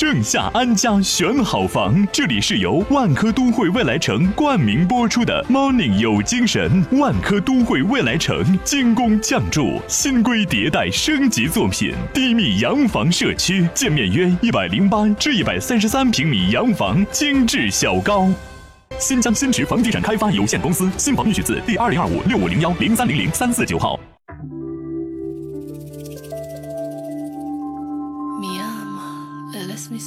盛夏安家选好房，这里是由万科都会未来城冠名播出的 Morning 有精神。万科都会未来城精工匠筑，新规迭代升级作品，低密洋房社区，建面约108至133平米洋房，精致小高。新疆新驰房地产开发有限公司，新房预取自第2025650103003499号。